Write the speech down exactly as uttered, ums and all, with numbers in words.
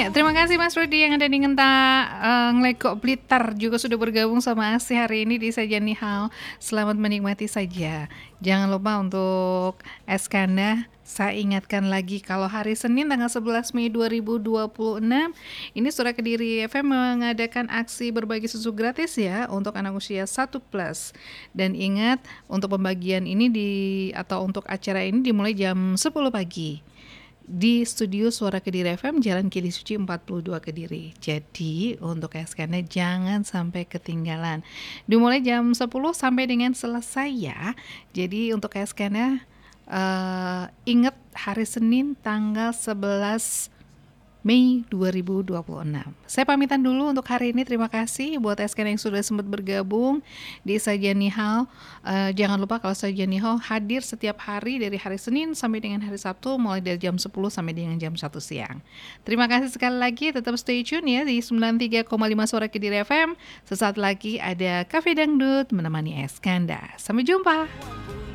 terima kasih Mas Rudi yang ada di Ngenta uh, Ngleko Blitar juga sudah bergabung sama Asih hari ini di Saja Nihao. Selamat menikmati saja. Jangan lupa untuk Eskanda, saya ingatkan lagi kalau hari Senin tanggal sebelas Mei dua ribu dua puluh enam ini Suara Kediri F M mengadakan aksi berbagi susu gratis ya untuk anak usia satu plus. Dan ingat untuk pembagian ini di atau untuk acara ini dimulai jam sepuluh pagi di studio Suara Kediri F M Jalan Kili Suci empat puluh dua Kediri. Jadi untuk eskannya jangan sampai ketinggalan. Dimulai jam sepuluh sampai dengan selesai ya. Jadi untuk eskannya uh, ingat hari Senin tanggal sebelas Mei dua ribu dua puluh enam. Saya pamitan dulu untuk hari ini. Terima kasih buat S K N yang sudah sempat bergabung di Saja Nihao. Uh, jangan lupa kalau Saja Nihao hadir setiap hari dari hari Senin sampai dengan hari Sabtu mulai dari jam sepuluh sampai dengan jam satu siang. Terima kasih sekali lagi. Tetap stay tune ya di sembilan puluh tiga koma lima Suara Kediri F M. Sesaat lagi ada Cafe Dangdut menemani Eskanda. Sampai jumpa.